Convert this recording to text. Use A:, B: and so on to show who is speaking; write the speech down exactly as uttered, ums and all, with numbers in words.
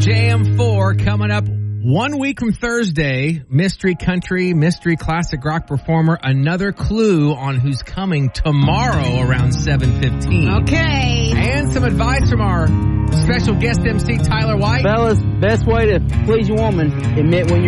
A: J M four coming up one week from Thursday. Mystery country, mystery classic rock performer. Another clue on who's coming tomorrow around seven fifteen.
B: Okay.
A: And some advice from our special guest M C, Tyler White.
C: Fellas, best way to please a woman, admit when you're